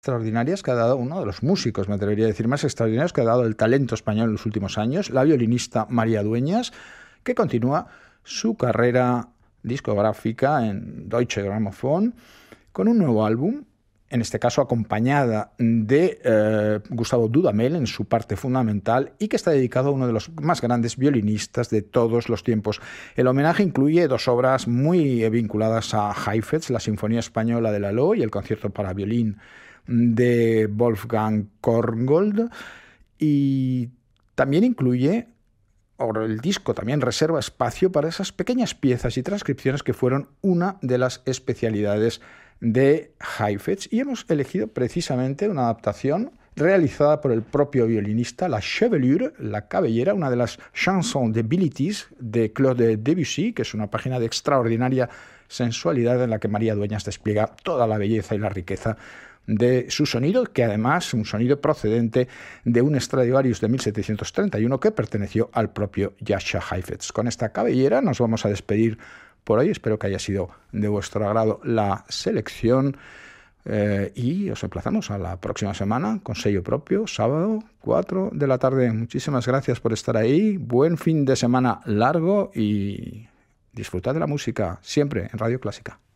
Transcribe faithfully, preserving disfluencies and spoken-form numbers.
extraordinarias que ha dado uno de los músicos, me atrevería a decir, más extraordinarios que ha dado el talento español en los últimos años, la violinista María Dueñas, que continúa su carrera discográfica en Deutsche Grammophon con un nuevo álbum, en este caso acompañada de eh, Gustavo Dudamel en su parte fundamental, y que está dedicado a uno de los más grandes violinistas de todos los tiempos. El homenaje incluye dos obras muy vinculadas a Heifetz, la Sinfonía Española de Lalo y el concierto para violín de Wolfgang Korngold, y también incluye, o el disco también reserva espacio para esas pequeñas piezas y transcripciones que fueron una de las especialidades de Heifetz, y hemos elegido precisamente una adaptación realizada por el propio violinista, la Chevelure, la cabellera, una de las chansons de Bilitis de Claude Debussy, que es una página de extraordinaria sensualidad en la que María Dueñas despliega toda la belleza y la riqueza de su sonido, que además es un sonido procedente de un Stradivarius de mil setecientos treinta y uno que perteneció al propio Jascha Heifetz. Con esta cabellera nos vamos a despedir por hoy. Espero que haya sido de vuestro agrado la selección eh, y os emplazamos a la próxima semana con sello propio, sábado cuatro de la tarde. Muchísimas gracias por estar ahí. Buen fin de semana largo y disfrutad de la música siempre en Radio Clásica.